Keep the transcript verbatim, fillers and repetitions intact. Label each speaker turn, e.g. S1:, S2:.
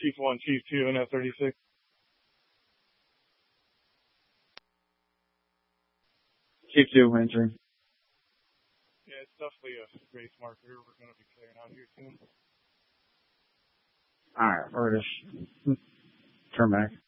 S1: Chief one, Chief two, and F thirty-six.
S2: Chief two, entering.
S1: Yeah, it's definitely a race marker. We're going to be clearing out here soon.
S2: Alright, we're just turn back.